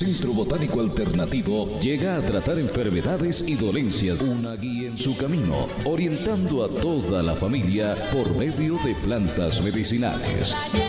Centro Botánico Alternativo llega a tratar enfermedades y dolencias. Una guía en su camino, orientando a toda la familia por medio de plantas medicinales.